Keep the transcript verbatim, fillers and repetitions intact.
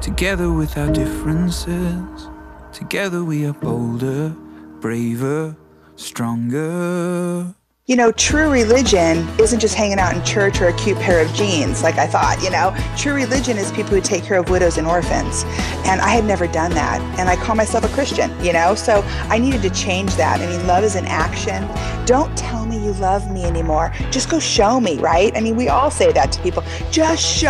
Together with our differences, together we are bolder, braver, stronger. You know, true religion isn't just hanging out in church or a cute pair of jeans, like I thought, you know. True religion is people who take care of widows and orphans. And I had never done that. And I call myself a Christian, you know. So I needed to change that. I mean, love is an action. Don't tell me you love me anymore. Just go show me, right? I mean, we all say that to people. Just show